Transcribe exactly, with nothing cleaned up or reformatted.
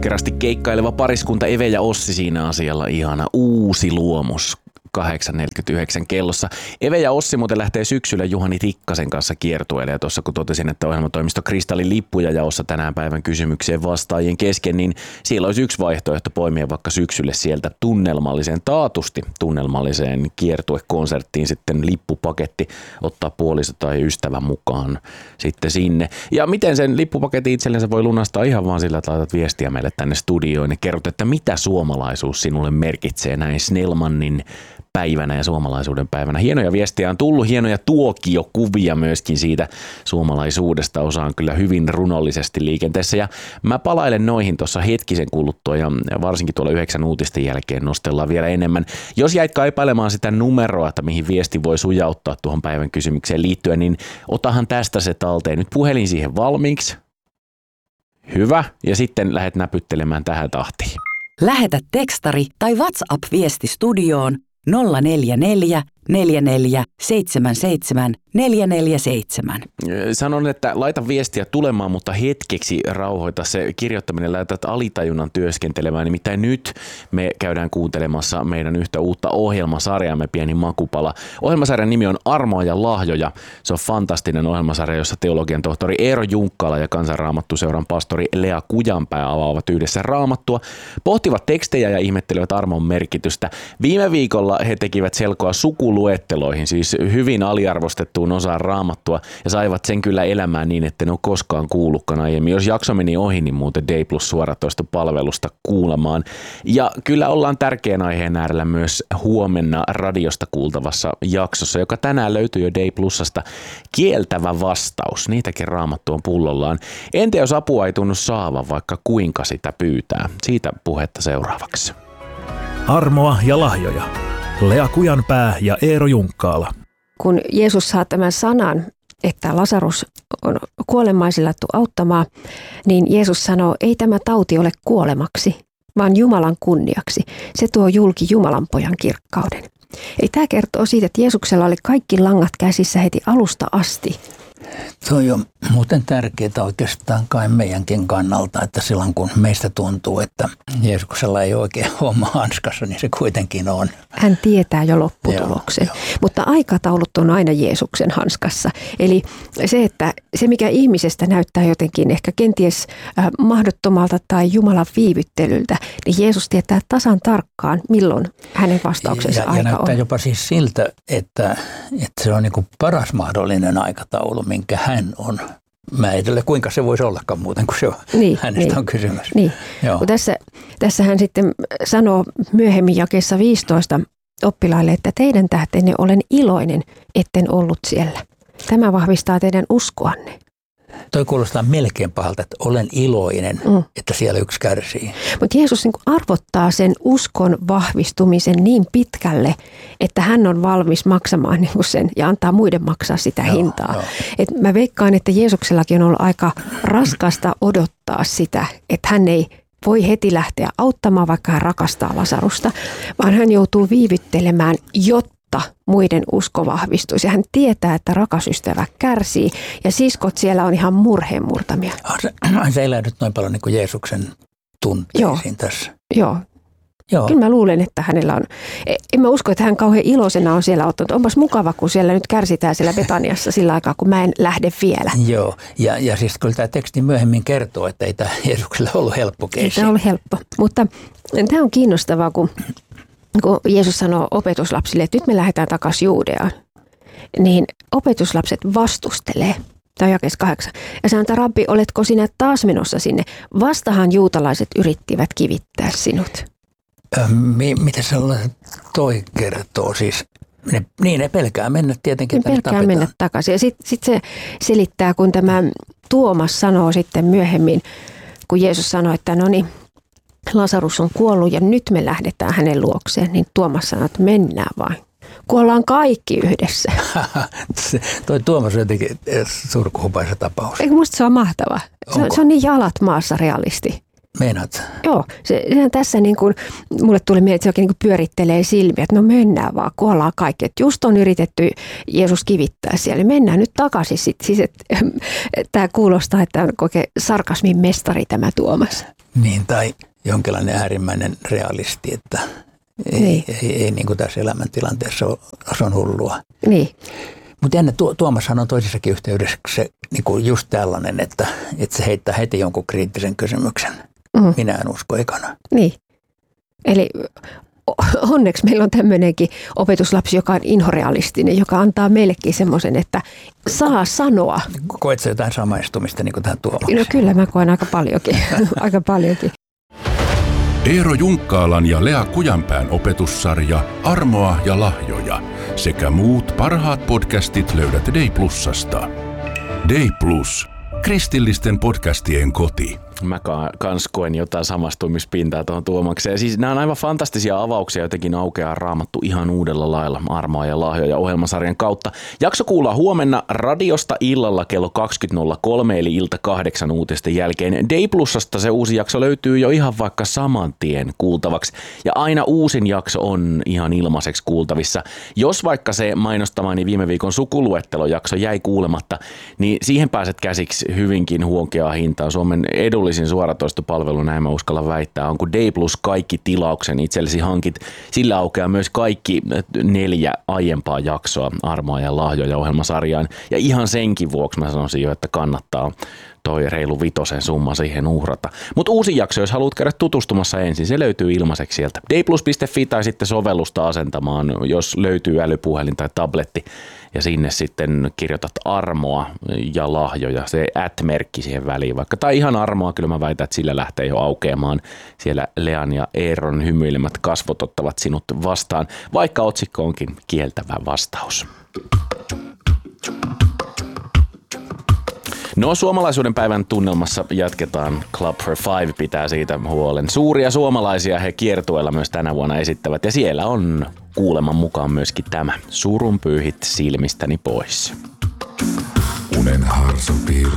ahkerasti keikkaileva pariskunta Eve ja Ossi siinä asialla. Ihana uusi luomus. kahdeksan neljäkymmentäyhdeksän kellossa. Eve ja Ossi muuten lähtee syksyllä Juhani Tikkasen kanssa kiertueelle. Ja tuossa kun totesin, että ohjelmatoimisto Kristallin lippuja jaossa tänään päivän kysymykseen vastaajien kesken, niin siellä olisi yksi vaihtoehto poimia vaikka syksylle sieltä tunnelmalliseen, taatusti tunnelmalliseen kiertuekonserttiin sitten lippupaketti, ottaa puoliso tai ystävä mukaan sitten sinne. Ja miten sen lippupaketin itsellensä voi lunastaa ihan vaan sillä, että laitat viestiä meille tänne studioon ja kerrot, että mitä suomalaisuus sinulle merkitsee näin Snellmanin päivänä ja suomalaisuuden päivänä. Hienoja viestiä on tullut, hienoja tuokiokuvia myöskin siitä suomalaisuudesta. Osa on kyllä hyvin runollisesti liikenteessä ja mä palailen noihin tuossa hetkisen kuluttua ja varsinkin tuolla yhdeksän uutisten jälkeen nostellaan vielä enemmän. Jos jäit kaipailemaan sitä numeroa, että mihin viesti voi sujauttaa tuohon päivän kysymykseen liittyen, niin otahan tästä se talteen. Nyt puhelin siihen valmiiksi. Hyvä. Ja sitten lähdet näpyttelemään tähän tahtiin. Lähetä tekstari tai WhatsApp-viesti studioon nolla neljä neljä neljä neljä seitsemän seitsemän neljä neljä seitsemän. Sanon, että laita viestiä tulemaan, mutta hetkeksi rauhoita se kirjoittaminen, lähetät alitajunnan työskentelemään. Nimittäin nyt me käydään kuuntelemassa meidän yhtä uutta ohjelmasarjaamme, pieni makupala. Ohjelmasarjan nimi on Armoa ja lahjoja. Se on fantastinen ohjelmasarja, jossa teologian tohtori Eero Junkkala ja Kansanraamattuseuran pastori Lea Kujanpää avaavat yhdessä raamattua, pohtivat tekstejä ja ihmettelevät armon merkitystä. Viime viikolla he tekivät selkoa sukuluetteloihin, siis hyvin aliarvostettuun osaan raamattua, ja saivat sen kyllä elämään niin, että ne ole koskaan kuullutkaan aiemmin. Jos jakso meni ohi, niin muuten D Plus suoratoistopalvelusta kuulemaan. Ja kyllä ollaan tärkeän aiheen äärellä myös huomenna radiosta kuultavassa jaksossa, joka tänään löytyy jo D Plusasta. Kieltävä vastaus, niitäkin raamattu on pullollaan. Entä jos apua ei tunnu saavan, vaikka kuinka sitä pyytää? Siitä puhetta seuraavaksi. Armoa ja lahjoja. Lea Kujanpää ja Eero Junkkaala. Kun Jeesus saa tämän sanan, että Lasarus on kuolemaisilla auttamaan, niin Jeesus sanoo, ei tämä tauti ole kuolemaksi, vaan Jumalan kunniaksi. Se tuo julki Jumalan pojan kirkkauden. Ei tämä kertoo siitä, että Jeesuksella oli kaikki langat käsissä heti alusta asti. Toi on muuten tärkeää oikeastaan kai meidänkin kannalta, että silloin kun meistä tuntuu, että Jeesuksella ei oikein homma hanskassa, niin se kuitenkin on. Hän tietää jo lopputuloksen, joo, joo. Mutta aikataulut on aina Jeesuksen hanskassa. Eli se, että se mikä ihmisestä näyttää jotenkin ehkä kenties äh, mahdottomalta tai Jumalan viivyttelyltä, niin Jeesus tietää tasan tarkkaan, milloin hänen vastauksensa ja, aika ja näyttää on. jopa siis siltä, että, että se on niin kuin paras mahdollinen aikataulu, minkä hän on määritellyt. Kuinka se voisi ollakaan muuten, kun se on, niin, hänestä niin, on kysymys. Niin. Tässä, tässä hän sitten sanoo myöhemmin jakeessa viisitoista oppilaille, että teidän tähtenne olen iloinen, etten ollut siellä. Tämä vahvistaa teidän uskoanne. Toi kuulostaa melkein pahalta, että olen iloinen, mm. että siellä yksi kärsii. Mutta Jeesus niin kuin arvottaa sen uskon vahvistumisen niin pitkälle, että hän on valmis maksamaan niin kuin sen ja antaa muiden maksaa sitä joo, hintaa. Joo. Et mä veikkaan, että Jeesuksellakin on ollut aika raskasta odottaa sitä, että hän ei voi heti lähteä auttamaan, vaikka hän rakastaa Lasarusta, vaan hän joutuu viivyttelemään, jotta muiden usko vahvistuisi. Hän tietää, että rakas ystävä kärsii ja siskot siellä on ihan murheen murtamia. Se, se elää nyt noin paljon niin kuin Jeesuksen tunteisiin Joo. tässä. Joo. Joo. Kyllä mä luulen, että hänellä on, en mä usko, että hän kauhean iloisena on siellä ottanut. Onpas mukava, kun siellä nyt kärsitään siellä Betaniassa sillä aikaa, kun mä en lähde vielä. Joo, ja, ja siis kyllä tämä teksti myöhemmin kertoo, että ei tämä Jeesukselle ollut helppo keissi. Ei tämä ollut helppo, mutta tämä on kiinnostavaa, kun kun Jeesus sanoo opetuslapsille, että nyt me lähdetään takaisin Juudeaan, niin opetuslapset vastustelee. Tämä on jakeessa kahdeksan. Ja sanoo, että rabbi, oletko sinä taas menossa sinne? Vastahan juutalaiset yrittivät kivittää sinut. Äh, mi- mitä sellainen toi kertoo? Siis, ne, niin ne pelkää mennä tietenkin. Ne pelkää mennä takaisin. Ja sitten sit se selittää, kun tämä Tuomas sanoo sitten myöhemmin, kun Jeesus sanoi, että no niin, Lasarus on kuollut ja nyt me lähdetään hänen luokseen, niin Tuomas sanoi, että mennään vain. Kuollaan kaikki yhdessä. Toi Tuomas on jotenkin surkuhupaisa tapaus. Eikö musta se on mahtava? Se on, se on niin jalat maassa realisti. Meinaat? Joo, se, sehän tässä niin kuin, mulle tuli mieleen, että se oikein niin kuin pyörittelee silmiä, että no mennään vaan, kuollaan kaikki. Että just on yritetty Jeesus kivittää siellä, mennään nyt takaisin sitten. Siis, että, tämä kuulostaa, että on oikein sarkasmin mestari tämä Tuomas. Niin, tai jonkinlainen äärimmäinen realisti, että ei, Niin. ei, ei, ei niin kuin tässä elämäntilanteessa ole, se on hullua. Niin. Mutta jännä, Tuomashan on toisessakin yhteydessä se, niin kuin just tällainen, että, että se heittää heti jonkun kriittisen kysymyksen. Mm. Minä en usko ekana. Niin. Eli onneksi meillä on tämmöinenkin opetuslapsi, joka on inhorealistinen, joka antaa meillekin semmoisen, että saa sanoa. Koet sä jotain samaistumista niin kuin tähän Tuomakseen? No kyllä mä koen aika paljonkin. aika paljonkin. Eero Junkkaalan ja Lea Kujanpään opetussarja Armoa ja lahjoja sekä muut parhaat podcastit löydät Day Plusasta. Day Plus. Kristillisten podcastien koti. Mä kans koen jotain samastumispintaa tuohon Tuomakseen. Siis nämä on aivan fantastisia avauksia, jotenkin aukeaa Raamattu ihan uudella lailla Armoa ja lahjoja ohjelmasarjan kautta. Jakso kuullaan huomenna radiosta illalla kello kaksikymmentä nolla kolme eli ilta kahdeksan uutisten jälkeen. Day Plusasta se uusi jakso löytyy jo ihan vaikka saman tien kuultavaksi. Ja aina uusin jakso on ihan ilmaiseksi kuultavissa. Jos vaikka se mainostamani viime viikon sukuluettelojakso jäi kuulematta, niin siihen pääset käsiksi hyvinkin huokeaa hintaa. Suomen edullisin suoratoistopalvelu, näin mä uskallan väittää, on kun Day Plus kaikki tilauksen itsellesi hankit. Sillä aukeaa myös kaikki neljä aiempaa jaksoa Armoa ja lahjoja ohjelmasarjaan. Ja ihan senkin vuoksi mä sanoisin jo, että kannattaa toi reilu vitosen summa siihen uhrata. Mutta uusi jakso, jos haluat käydä tutustumassa ensin, se löytyy ilmaiseksi sieltä. dayplus piste fi tai sitten sovellusta asentamaan, jos löytyy älypuhelin tai tabletti. Ja sinne sitten kirjoitat Armoa ja lahjoja, se at-merkki siihen väliin vaikka. Tai ihan Armoa, kyllä mä väitän, että sillä lähtee jo aukeamaan. Siellä Lean ja Eeron hymyilemät kasvot ottavat sinut vastaan, vaikka otsikko onkin kieltävä vastaus. No suomalaisuuden päivän tunnelmassa jatketaan. Club for Five pitää siitä huolen. Suuria suomalaisia he kiertueella myös tänä vuonna esittävät ja siellä on kuuleman mukaan myöskin tämä Surun pyyhit silmistäni pois. Unen harso piirre